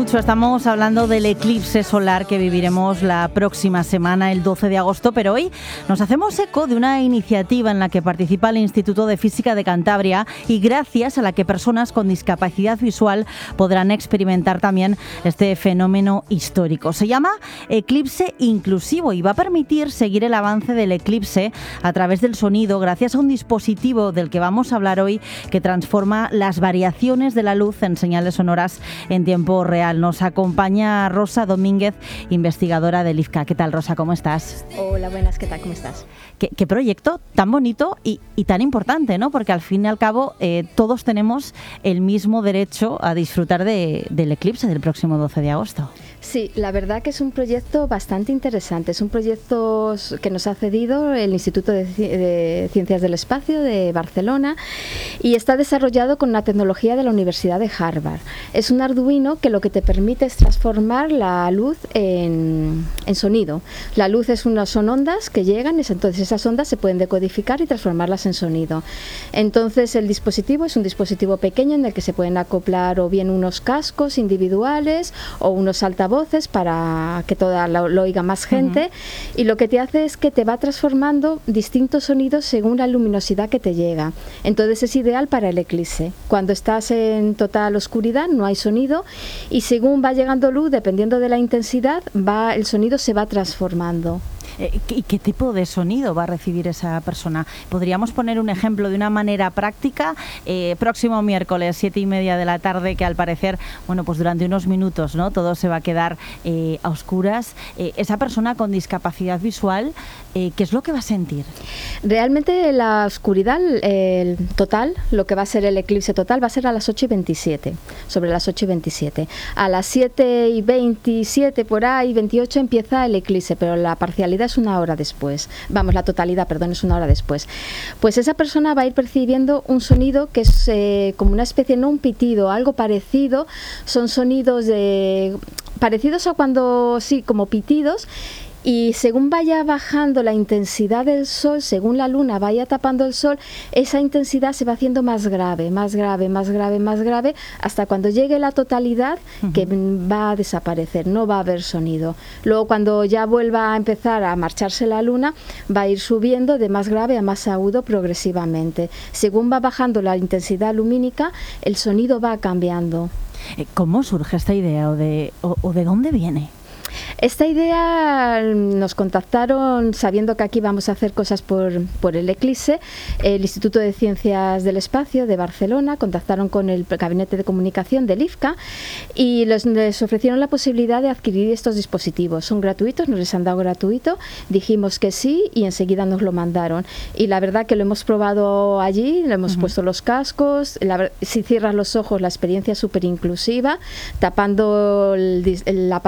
mucho. Estamos hablando del eclipse solar que viviremos la próxima semana, el 12 de agosto, pero hoy nos hacemos eco de una iniciativa en la que participa el Instituto de Física de Cantabria y gracias a la que personas con discapacidad visual podrán experimentar también este fenómeno histórico. Se llama Eclipse Inclusivo y va a permitir seguir el avance del eclipse a través del sonido gracias a un dispositivo del que vamos a hablar hoy que transforma las variaciones de la luz en señales sonoras en tiempo real. Nos acompaña Rosa Domínguez, investigadora del IFCA. ¿Qué tal, Rosa? ¿Cómo estás? Hola, buenas. ¿Qué tal? ¿Cómo estás? Qué proyecto tan bonito y tan importante, ¿no? Porque al fin y al cabo todos tenemos el mismo derecho a disfrutar del eclipse del próximo 12 de agosto. Sí, la verdad que es un proyecto bastante interesante. Es un proyecto que nos ha cedido el Instituto de Ciencias del Espacio de Barcelona y está desarrollado con una tecnología de la Universidad de Harvard. Es un Arduino que lo que te permite es transformar la luz en sonido. La luz son ondas que llegan, entonces esas ondas se pueden decodificar y transformarlas en sonido. Entonces el dispositivo es un dispositivo pequeño en el que se pueden acoplar o bien unos cascos individuales o unos altavoces para que toda lo oiga más gente, y lo que te hace es que te va transformando distintos sonidos según la luminosidad que te llega. Entonces es ideal para el eclipse. Cuando estás en total oscuridad no hay sonido y según va llegando luz, dependiendo de la intensidad, el sonido se va transformando. ¿Y qué tipo de sonido va a recibir esa persona? ¿Podríamos poner un ejemplo de una manera práctica? Próximo miércoles, 7:30 de la tarde, que al parecer, bueno, pues durante unos minutos, ¿no? Todo se va a quedar a oscuras. Esa persona con discapacidad visual, ¿qué es lo que va a sentir? Realmente la oscuridad total, lo que va a ser el eclipse total, va a ser a las 8:27, sobre las 8:27. A las 7:27, por ahí, 28, empieza el eclipse, pero la parcialidad es una hora después. Vamos, la totalidad, perdón, es una hora después. Pues esa persona va a ir percibiendo un sonido que es como una especie, no un pitido, algo parecido. Son sonidos parecidos a cuando, sí, como pitidos. Y según vaya bajando la intensidad del sol, según la luna vaya tapando el sol, esa intensidad se va haciendo más grave, más grave, más grave, más grave, hasta cuando llegue la totalidad, que va a desaparecer, no va a haber sonido. Luego, cuando ya vuelva a empezar a marcharse la luna, va a ir subiendo de más grave a más agudo progresivamente. Según va bajando la intensidad lumínica, el sonido va cambiando. ¿Cómo surge esta idea o de dónde viene? Esta idea nos contactaron sabiendo que aquí vamos a hacer cosas por el eclipse. El Instituto de Ciencias del Espacio de Barcelona contactaron con el Gabinete de Comunicación del IFCA y les ofrecieron la posibilidad de adquirir estos dispositivos. Son gratuitos, nos les han dado gratuito. Dijimos que sí y enseguida nos lo mandaron. Y la verdad que lo hemos probado allí, le hemos puesto los cascos. Si cierras los ojos, la experiencia es súper inclusiva, tapando la